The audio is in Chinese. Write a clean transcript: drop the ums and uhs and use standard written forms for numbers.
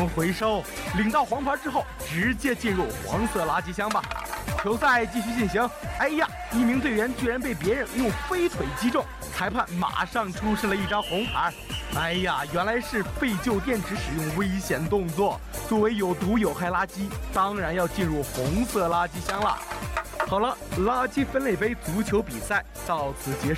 能回收，领到黄牌之后直接进入黄色垃圾箱吧。球赛继续进行，哎呀，一名队员居然被别人用飞腿击中，裁判马上出示了一张红牌。哎呀，原来是废旧电池使用危险动作，作为有毒有害垃圾，当然要进入红色垃圾箱了。好了，垃圾分类杯足球比赛到此结束。